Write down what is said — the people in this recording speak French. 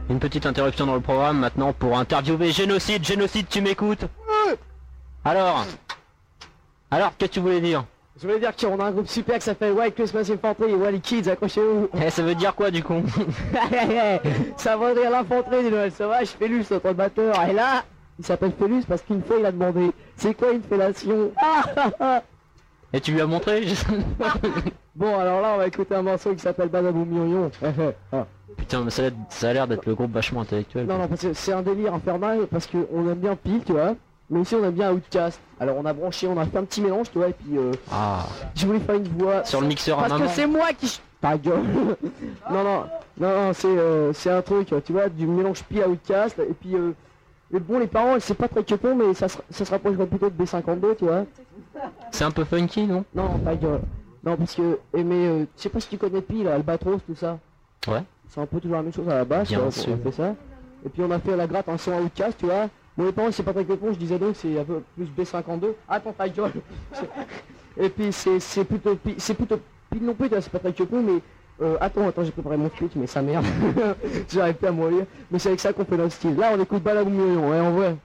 Une petite interruption dans le programme maintenant pour interviewer Génocide. Génocide, tu m'écoutes? Alors qu'est-ce que tu voulais dire? Je voulais dire qu'on a un groupe super qui s'appelle White Christmas Infantry et Wally Kids, accrochez-vous. Eh, ça veut dire quoi du coup? Ça veut dire l'infanterie du Noël sauvage, Félus notre batteur. Et là, il s'appelle Félus parce qu'une fois il a demandé c'est quoi une fellation. Et tu lui as montré? Bon alors là on va écouter un morceau qui s'appelle Badaboum Yon. Putain, mais ça a l'air d'être le groupe vachement intellectuel. Non, parce que c'est un délire infernal parce qu'on aime bien Pile, tu vois. Mais aussi on aime bien Outcast. Alors on a branché, on a fait un petit mélange, tu vois, et puis je voulais faire une voix Sur le mixeur à parce maman. que c'est moi qui... Ta gueule. non, c'est un truc, tu vois, du mélange Pile à Outcast, et puis mais bon, les paroles, c'est pas très quepon, mais ça se rapprocherait plutôt de B52, tu vois. C'est un peu funky, non? Non, ta gueule. Non, parce que, mais je sais pas si tu connais Pile, Albatros, tout ça. Ouais. C'est un peu toujours la même chose à la base, Bien tu vois, sûr. on a fait ça. Et puis on a fait à la gratte un son à Outcast, tu vois. Bon, les paroles, c'est pas très quepon, je disais donc, c'est un peu plus B52. Attends, ta gueule. Et puis c'est plutôt Pile non plus, tu vois, c'est pas très quepon, mais... attends, j'ai préparé mon speech, mais ça merde. J'arrive plus à me relire. Mais c'est avec ça qu'on fait notre style. Là, on écoute Balaboum Yoyon, ouais, en vrai.